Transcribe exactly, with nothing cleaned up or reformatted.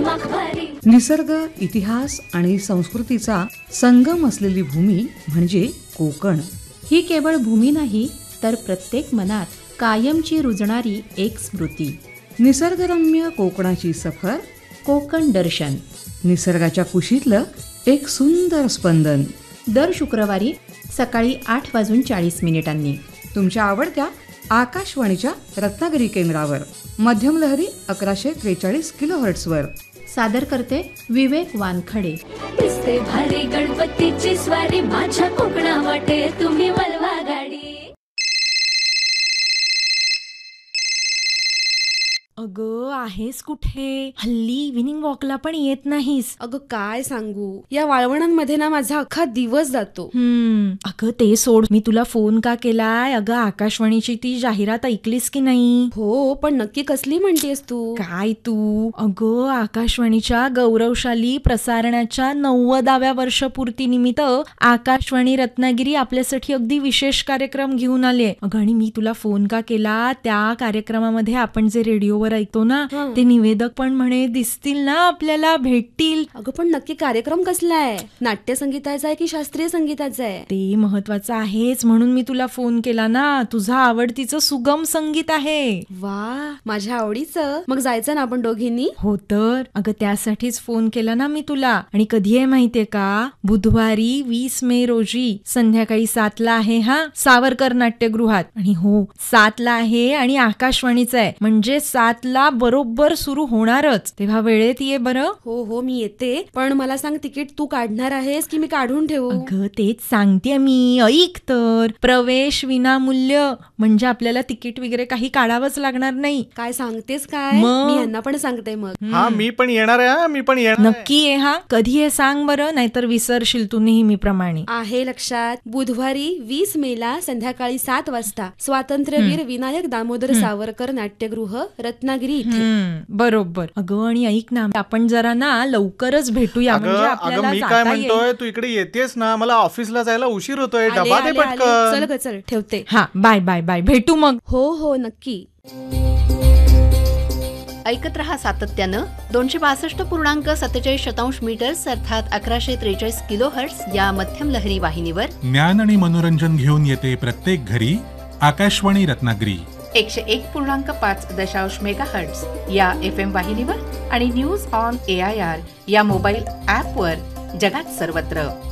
दिमाग भारी. निसर्ग, इतिहास आणि संस्कृतीचा संगम असलेली भूमी म्हणजे कोकण. ही केवळ भूमी नाही तर प्रत्येक मनात कायमची रुजणारी एक स्मृती. निसर्गरम्य कोकणाची सफर, कोकण दर्शन, निसर्गाच्या कुशीतलं एक सुंदर स्पंदन. दर शुक्रवारी सकाळी आठ वाजून चाळीस मिनिटांनी तुमच्या आवडत्या आकाशवाणीच्या रत्नागिरी केंद्रावर मध्यम लहरी अकराशे त्रेचाळीस किलो हर्ट्सवर. सादर करते विवेक वानखडे. दिसते भारी गणपतीची स्वारी, माझ्या कोकणा वाटे तुम्ही वलवा गाडी. अगं आहेस कुठे? हल्ली इव्हिनिंग वॉकला पण येत नाहीस. अगं काय सांगू, या वाळवणांमध्ये ना माझा अख्खा दिवस जातो. हम्म अगं ते सोड, मी तुला फोन का केलाय? अगं आकाशवाणीची ती जाहिरात ऐकलीस की नाही? हो, पण नक्की कसली म्हणतेस तू? काय तू? अगं आकाशवाणीच्या गौरवशाली प्रसारणाच्या नव्वदाव्या वर्षपूर्ती निमित्त आकाशवाणी रत्नागिरी आपल्यासाठी अगदी विशेष कार्यक्रम घेऊन आले. अगं आणि मी तुला फोन का केला, त्या कार्यक्रमामध्ये आपण जे रेडिओवर ऐकतो ना ते निवेदक पण म्हणे दिसतील ना आपल्याला, भेटतील. अगं पण नक्की कार्यक्रम कसला आहे? नाट्य संगीताचा आहे की शास्त्रीय संगीताचा आहे? ते महत्वाचं आहेच, म्हणून मी तुला फोन केला ना. तुझं आवडतीचं सुगम संगीत आहे. वा, माझ्या आवडीचं. मग जायचं ना आपण दोघींनी? हो तर अगं त्यासाठीच फोन केला ना मी तुला. आणि कधी आहे माहितीये का? बुधवारी वीस मे रोजी संध्याकाळी सातला आहे हा, सावरकर नाट्यगृहात. आणि हो सातला आहे आणि आकाशवाणीचं आहे, म्हणजे सात ला बरोबर सुरू होणारच. तेव्हा वेळेत ये बरं. हो हो मी येते, पण मला सांग तिकीट तू काढणार आहेस की मी काढून ठेवू? अगं तेच सांगते मी, ऐक तर. प्रवेश विनामूल्य, म्हणजे आपल्याला तिकीट वगैरे काही काढावंच लागणार नाही. काय सांगतेस काय? मी यांना पण सांगते मग. हा मी पण येणार आहे. मी पण येणार. नक्की ये हा. कधी आहे सांग बरं, नाहीतर विसरशील तू नेहमीप्रमाणे. आहे लक्षात. बुधवारी वीस मे ला संध्याकाळी सात वाजता स्वातंत्र्यवीर विनायक दामोदर सावरकर नाट्यगृह रत्नागिरी इथे. बरोबर. अगं आणि ऐक ना, आपण जरा ना लवकरच भेटूया, म्हणजे आपल्याला मी काय म्हणतोय, तू इकडे येतेस ना, मला ऑफिसला जायला उशीर होतोय. डबा दे पटकन. चल ग चल, ठेवते. हा बाय बाय बाय, भेटू मग. हो हो नक्की. ऐकत रहा सातत्यानं दोनशे बासष्ट पूर्णांक सत्तेचाळीस शतांश मीटर्स अर्थात अकराशे त्रेचाळीस किलो हर्ट्स या मध्यम लहरी वाहिनीवर. ज्ञान आणि मनोरंजन घेऊन येते प्रत्येक घरी आकाशवाणी रत्नागिरी. एकशे एक पूर्णांक पाच दशांश मेगा हर्ट्स या एफ एम वाहिनीवर आणि news on A I R या मोबाईल ऍपवर जगात सर्वत्र.